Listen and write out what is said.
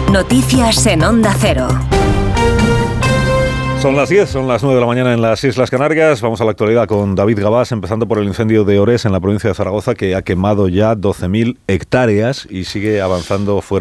Noticias en Onda Cero. Son las 10, son las 9 de la mañana en las Islas Canarias. Vamos a la actualidad con David Gabás, empezando por el incendio de Ores en la provincia de Zaragoza, que ha quemado ya 12.000 hectáreas y sigue avanzando fuera